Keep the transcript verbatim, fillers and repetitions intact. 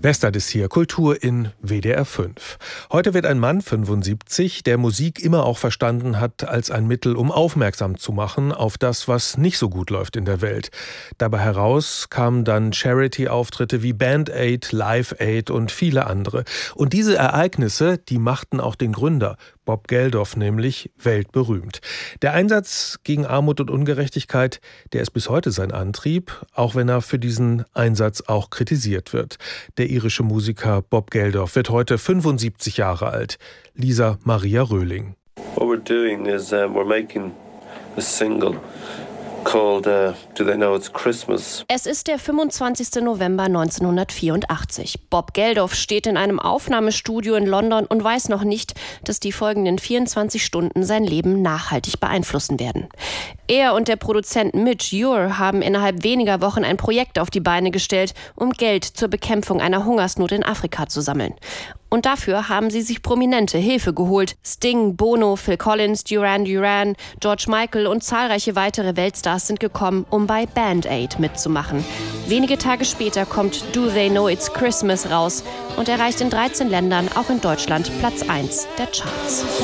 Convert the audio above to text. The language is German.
Bester ist hier, Kultur in W D R fünf. Heute wird ein Mann fünfundsiebzig, der Musik immer auch verstanden hat als ein Mittel, um aufmerksam zu machen auf das, was nicht so gut läuft in der Welt. Dabei heraus kamen dann Charity-Auftritte wie Band Aid, Live Aid und viele andere. Und diese Ereignisse, die machten auch den Gründer, Bob Geldof, nämlich weltberühmt. Der Einsatz gegen Armut und Ungerechtigkeit, der ist bis heute sein Antrieb, auch wenn er für diesen Einsatz auch kritisiert wird. Der irische Musiker Bob Geldof wird heute fünfundsiebzig Jahre alt. Lisa Maria Röhling. What we're doing is uh, we're making a single called uh, Do They Know It's Christmas? Es ist der fünfundzwanzigster November neunzehnhundertvierundachtzig. Bob Geldof steht in einem Aufnahmestudio in London und weiß noch nicht, dass die folgenden vierundzwanzig Stunden sein Leben nachhaltig beeinflussen werden. Er und der Produzent Midge Ure haben innerhalb weniger Wochen ein Projekt auf die Beine gestellt, um Geld zur Bekämpfung einer Hungersnot in Afrika zu sammeln. Und dafür haben sie sich prominente Hilfe geholt. Sting, Bono, Phil Collins, Duran Duran, George Michael und zahlreiche weitere Weltstars sind gekommen, um bei Band Aid mitzumachen. Wenige Tage später kommt Do They Know It's Christmas raus und erreicht in dreizehn Ländern, auch in Deutschland, Platz eins der Charts.